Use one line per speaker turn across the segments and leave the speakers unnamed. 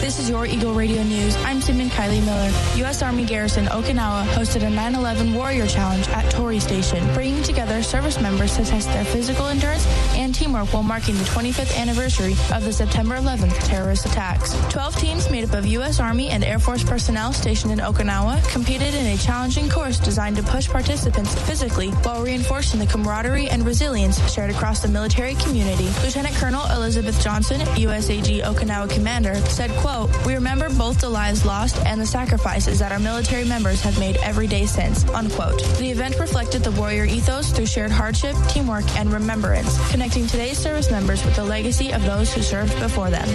This is your Eagle Radio News. I'm Simon Kylie Miller. U.S. Army Garrison Okinawa hosted a 9/11 Warrior Challenge at Torii Station, bringing together service members to test their physical endurance and teamwork while marking the 25th anniversary of the September 11th terrorist attacks. 12 teams made up of U.S. Army and Air Force personnel stationed in Okinawa competed in a challenging course designed to push participants physically while reinforcing the camaraderie and resilience shared across the military community. Lieutenant Colonel Elizabeth Johnson, USAG Okinawa commander, said, quote, "We remember both the lives lost and the sacrifices that our military members have made every day since," unquote. The event reflected the warrior ethos through shared hardship, teamwork, and remembrance, connecting today's service members with the legacy of those who served before them.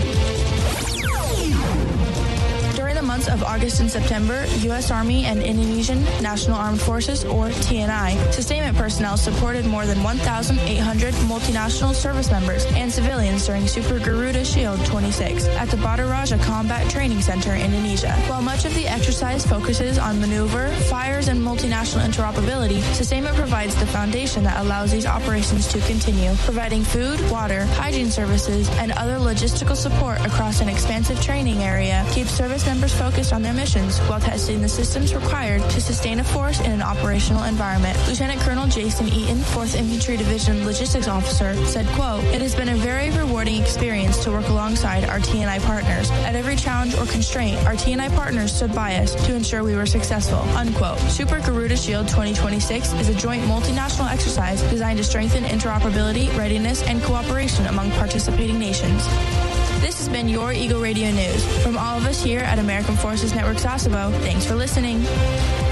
Months of August and September, U.S. Army and Indonesian National Armed Forces, or TNI, sustainment personnel supported more than 1,800 multinational service members and civilians during Super Garuda Shield 26 at the Bataraja Combat Training Center, Indonesia. While much of the exercise focuses on maneuver, fires, and multinational interoperability, sustainment provides the foundation that allows these operations to continue, providing food, water, hygiene services, and other logistical support across an expansive training area, keeps service members focused on their missions while testing the systems required to sustain a force in an operational environment. Lieutenant Colonel Jason Eaton, 4th Infantry Division Logistics Officer, said, quote, "It has been a very rewarding experience to work alongside our TNI partners. At every challenge or constraint, our TNI partners stood by us to ensure we were successful," unquote. Super Garuda Shield 2026 is a joint multinational exercise designed to strengthen interoperability, readiness, and cooperation among participating nations. This has been your Eagle Radio News. From all of us here at American Forces Network Sasebo, thanks for listening.